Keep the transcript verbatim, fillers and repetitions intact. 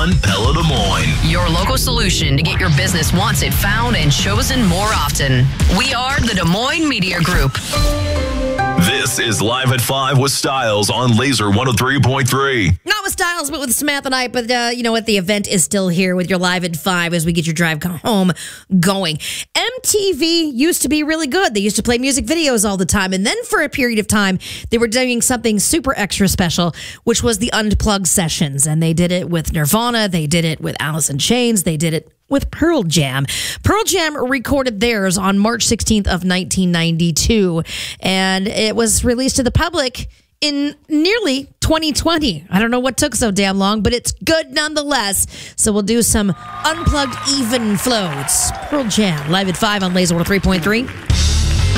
on Pella Des Moines. Your local solution to get your business wanted, found, and chosen more often. We are the Des Moines Media Group. This is Live at five with Styles on Laser one oh three point three. Not with Styles, but with Samantha Knight. But uh, you know what? The event is still here with your Live at five as we get your drive home going. M T V used to be really good. They used to play music videos all the time. And then for a period of time, they were doing something super extra special, which was the Unplugged sessions. And they did it with Nirvana. They did it with Alice in Chains. They did it with Pearl Jam. Pearl Jam recorded theirs on March sixteenth of nineteen ninety-two, and it was released to the public in nearly twenty twenty. I don't know what took so damn long, but it's good nonetheless. So we'll do some Unplugged even floats. Pearl Jam, live at five on Laser one oh three point three.